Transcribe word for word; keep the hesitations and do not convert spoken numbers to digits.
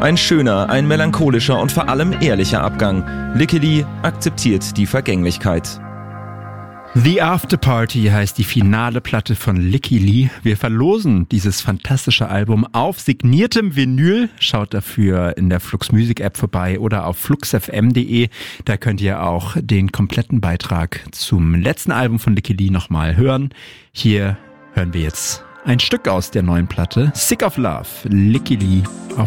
Ein schöner, ein melancholischer und vor allem ehrlicher Abgang. Licky Lee akzeptiert die Vergänglichkeit. The After Party heißt die finale Platte von Licky Lee. Wir verlosen dieses fantastische Album auf signiertem Vinyl. Schaut dafür in der Flux Music App vorbei oder auf flux f m punkt d e. Da könnt ihr auch den kompletten Beitrag zum letzten Album von Licky Lee nochmal hören. Hier hören wir jetzt ein Stück aus der neuen Platte. Sick of Love, Licky Lee auf